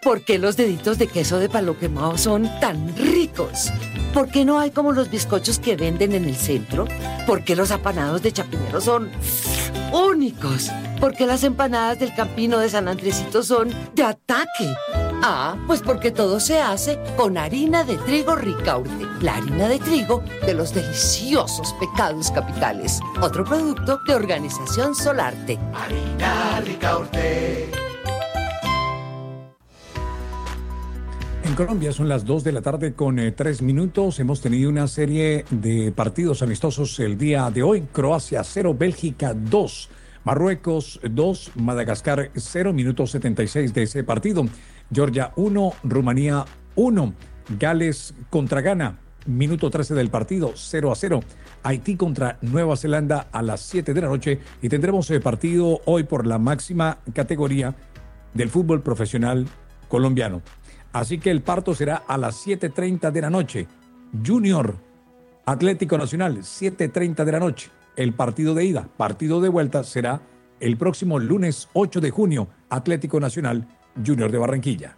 ¿Por qué los deditos de queso de palo quemado son tan ricos? ¿Por qué no hay como los bizcochos que venden en el centro? ¿Por qué los apanados de Chapinero son únicos? ¿Por qué las empanadas del Campino de San Andresito son de ataque? Pues porque todo se hace con harina de trigo Ricaurte, la harina de trigo de los deliciosos Pecados Capitales. Otro producto de Organización Solarte. Harina Ricaurte. En Colombia son las 2 de la tarde con 3 minutos. Hemos tenido una serie de partidos amistosos el día de hoy. Croacia 0, Bélgica 2, Marruecos 2, Madagascar 0, minuto 76 de ese partido. Georgia 1, Rumanía 1, Gales contra Ghana, minuto 13 del partido, 0-0. Haití contra Nueva Zelanda a las 7 de la noche y tendremos partido hoy por la máxima categoría del fútbol profesional colombiano. Así que el parto será a las 7:30 de la noche. Junior, Atlético Nacional, 7:30 de la noche. El partido de ida, partido de vuelta será el próximo lunes 8 de junio, Atlético Nacional, Junior de Barranquilla.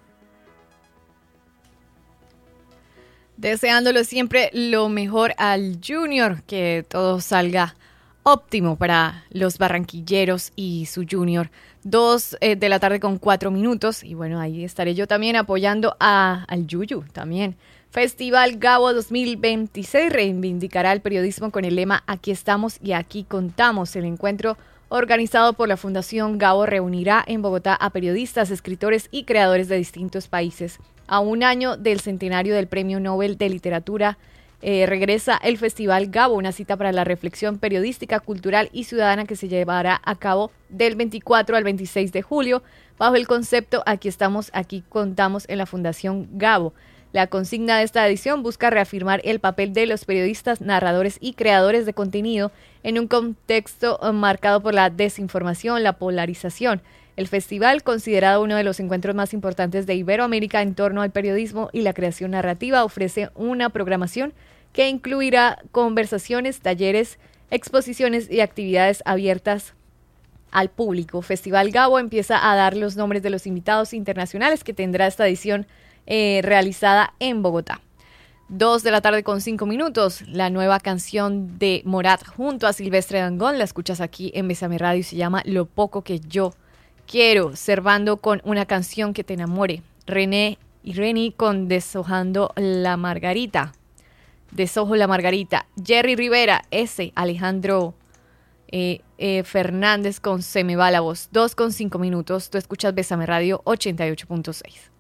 Deseándolo siempre lo mejor al Junior, que todo salga óptimo para los barranquilleros y su Junior. 2 de la tarde con 4 minutos. Y bueno, ahí estaré yo también apoyando al Yuyu también. Festival Gabo 2026 reivindicará el periodismo con el lema Aquí estamos y aquí contamos. El encuentro organizado por la Fundación Gabo reunirá en Bogotá a periodistas, escritores y creadores de distintos países. A un año del centenario del Premio Nobel de Literatura, regresa el Festival Gabo, una cita para la reflexión periodística, cultural y ciudadana que se llevará a cabo del 24 al 26 de julio, bajo el concepto Aquí estamos, aquí contamos en la Fundación Gabo. La consigna de esta edición busca reafirmar el papel de los periodistas, narradores y creadores de contenido en un contexto marcado por la desinformación, la polarización. El festival, considerado uno de los encuentros más importantes de Iberoamérica en torno al periodismo y la creación narrativa, ofrece una programación que incluirá conversaciones, talleres, exposiciones y actividades abiertas al público. Festival Gabo empieza a dar los nombres de los invitados internacionales que tendrá esta edición realizada en Bogotá. 2 de la tarde con 5 minutos. La nueva canción de Morat junto a Silvestre Dangond la escuchas aquí en Bésame Radio y se llama Lo poco que yo quiero. Servando con Una canción que te enamore. René y Reni con Deshojando la Margarita. Deshojo la Margarita. Jerry Rivera, Alejandro Fernández con Se me va la voz. 2 con 5 minutos. Tú escuchas Bésame Radio 88.6.